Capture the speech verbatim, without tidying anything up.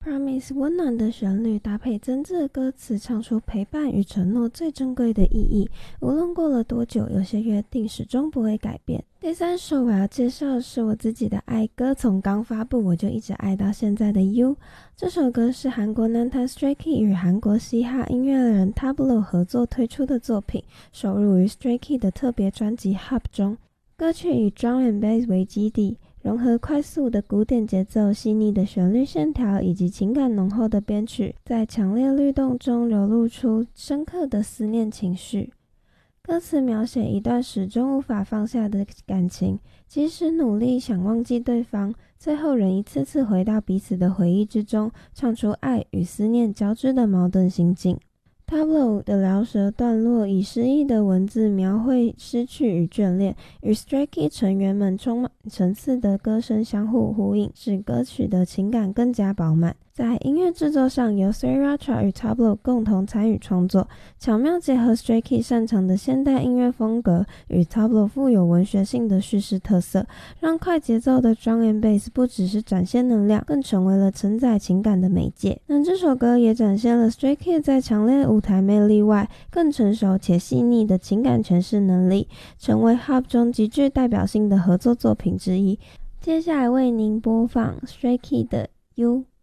Promise 温暖的旋律搭配真挚的歌词，唱出陪伴与承诺最珍贵的意义。无论过了多久，有些约定始终不会改变。第三首我要介绍的是我自己的爱歌，从刚发布我就一直爱到现在的 You。 这首歌是韩国男团 Stray Kids 与韩国嘻哈音乐人 Tablo 合作推出的作品，收录于 Stray Kids 的特别专辑 Hub 中。歌曲以 Drum and Bass 为基底，融合快速的鼓点节奏、细腻的旋律线条以及情感浓厚的编曲，在强烈律动中流露出深刻的思念情绪。歌词描写一段始终无法放下的感情，即使努力想忘记对方，最后仍一次次回到彼此的回忆之中，唱出爱与思念交织的矛盾心境。Tablo 的饶舌段落以诗意的文字描绘失去与眷恋，与 Stray Kids 成员们充满层次的歌声相互呼应，使歌曲的情感更加饱满。在音乐制作上，由 Sriracha 与 Tablo 共同参与创作，巧妙结合 Stray Kids 擅长的现代音乐风格与 Tablo 富有文学性的叙事特色，让快节奏的 Drum and Bass 不只是展现能量，更成为了承载情感的媒介。那这首歌也展现了 Stray Kids 在强烈舞台魅力外，更成熟且细腻的情感诠释能力，成为 Hub 中极具代表性的合作作品之一。接下来为您播放 Stray Kids 的 You。